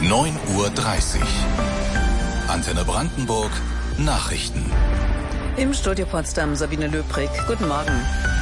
9:30 Uhr. Antenne Brandenburg Nachrichten. Im Studio Potsdam Sabine Löbrig. Guten Morgen.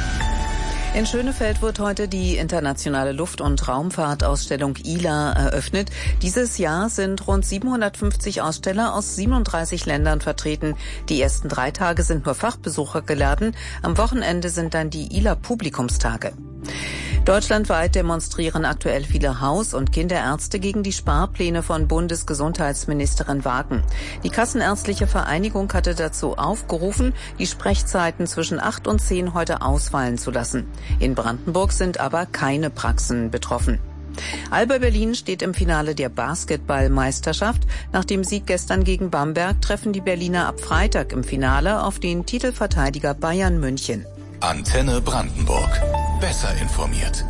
In Schönefeld wird heute die internationale Luft- und Raumfahrtausstellung ILA eröffnet. Dieses Jahr sind rund 750 Aussteller aus 37 Ländern vertreten. Die ersten 3 Tage sind nur Fachbesucher geladen. Am Wochenende sind dann die ILA-Publikumstage. Deutschlandweit demonstrieren aktuell viele Haus- und Kinderärzte gegen die Sparpläne von Bundesgesundheitsministerin Wagen. Die Kassenärztliche Vereinigung hatte dazu aufgerufen, die Sprechzeiten zwischen 8 und 10 heute ausfallen zu lassen. In Brandenburg sind aber keine Praxen betroffen. Alba Berlin steht im Finale der Basketballmeisterschaft. Nach dem Sieg gestern gegen Bamberg treffen die Berliner ab Freitag im Finale auf den Titelverteidiger Bayern München. Antenne Brandenburg. Besser informiert.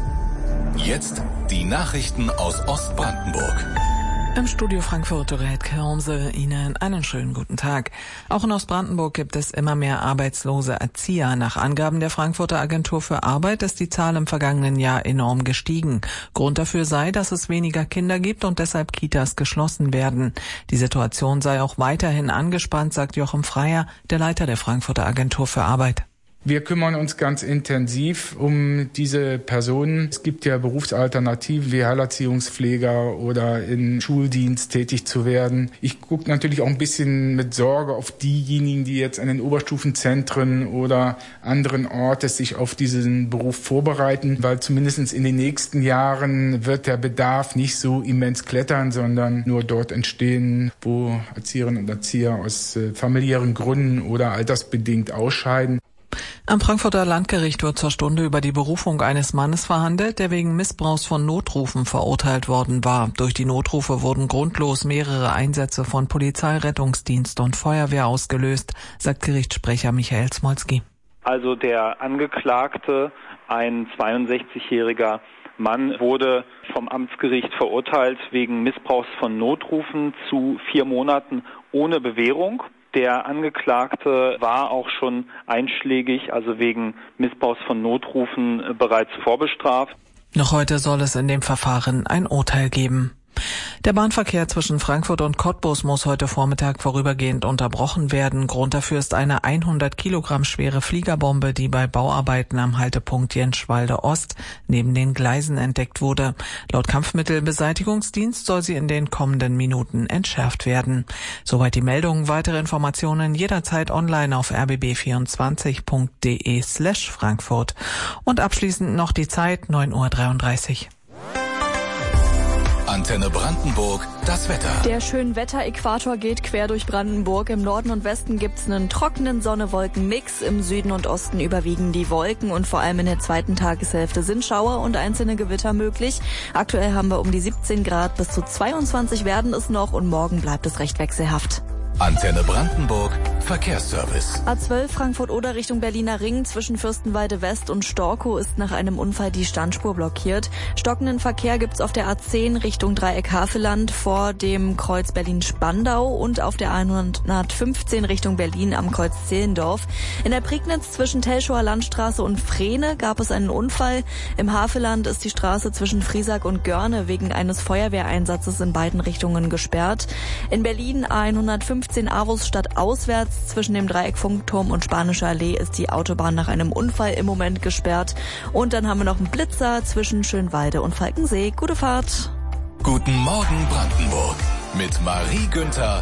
Jetzt die Nachrichten aus Ostbrandenburg. Im Studio Frankfurt Dorette Kirmse, Ihnen einen schönen guten Tag. Auch in Ostbrandenburg gibt es immer mehr arbeitslose Erzieher. Nach Angaben der Frankfurter Agentur für Arbeit ist die Zahl im vergangenen Jahr enorm gestiegen. Grund dafür sei, dass es weniger Kinder gibt und deshalb Kitas geschlossen werden. Die Situation sei auch weiterhin angespannt, sagt Jochen Freier, der Leiter der Frankfurter Agentur für Arbeit. Wir kümmern uns ganz intensiv um diese Personen. Es gibt ja Berufsalternativen wie Heilerziehungspfleger oder in Schuldienst tätig zu werden. Ich gucke natürlich auch ein bisschen mit Sorge auf diejenigen, die jetzt an den Oberstufenzentren oder anderen Orten sich auf diesen Beruf vorbereiten, weil zumindest in den nächsten Jahren wird der Bedarf nicht so immens klettern, sondern nur dort entstehen, wo Erzieherinnen und Erzieher aus familiären Gründen oder altersbedingt ausscheiden. Am Frankfurter Landgericht wird zur Stunde über die Berufung eines Mannes verhandelt, der wegen Missbrauchs von Notrufen verurteilt worden war. Durch die Notrufe wurden grundlos mehrere Einsätze von Polizei, Rettungsdienst und Feuerwehr ausgelöst, sagt Gerichtssprecher Michael Smolski. Also der Angeklagte, ein 62-jähriger Mann, wurde vom Amtsgericht verurteilt wegen Missbrauchs von Notrufen zu 4 Monaten ohne Bewährung. Der Angeklagte war auch schon einschlägig, also wegen Missbrauchs von Notrufen, bereits vorbestraft. Noch heute soll es in dem Verfahren ein Urteil geben. Der Bahnverkehr zwischen Frankfurt und Cottbus muss heute Vormittag vorübergehend unterbrochen werden. Grund dafür ist eine 100 Kilogramm schwere Fliegerbombe, die bei Bauarbeiten am Haltepunkt Jenschwalde Ost neben den Gleisen entdeckt wurde. Laut Kampfmittelbeseitigungsdienst soll sie in den kommenden Minuten entschärft werden. Soweit die Meldung. Weitere Informationen jederzeit online auf rbb24.de/Frankfurt. Und abschließend noch die Zeit, 9:33 Uhr. Antenne Brandenburg, das Wetter. Der Schönwetter-Äquator geht quer durch Brandenburg. Im Norden und Westen gibt's einen trockenen Sonne-Wolken-Mix. Im Süden und Osten überwiegen die Wolken und vor allem in der zweiten Tageshälfte sind Schauer und einzelne Gewitter möglich. Aktuell haben wir um die 17 Grad, bis zu 22 werden es noch und morgen bleibt es recht wechselhaft. Antenne Brandenburg, Verkehrsservice. A12 Frankfurt-Oder Richtung Berliner Ring zwischen Fürstenwalde West und Storkow ist nach einem Unfall die Standspur blockiert. Stockenden Verkehr gibt's auf der A10 Richtung Dreieck Havelland vor dem Kreuz Berlin-Spandau und auf der 115 Richtung Berlin am Kreuz Zehlendorf. In der Prignitz zwischen Telschower Landstraße und Frehne gab es einen Unfall. Im Havelland ist die Straße zwischen Friesack und Görne wegen eines Feuerwehreinsatzes in beiden Richtungen gesperrt. In Berlin A115 Avus Stadt auswärts zwischen dem Dreieck Funkturm und Spanischer Allee ist die Autobahn nach einem Unfall im Moment gesperrt. Und dann haben wir noch einen Blitzer zwischen Schönwalde und Falkensee. Gute Fahrt. Guten Morgen Brandenburg mit Marie Günther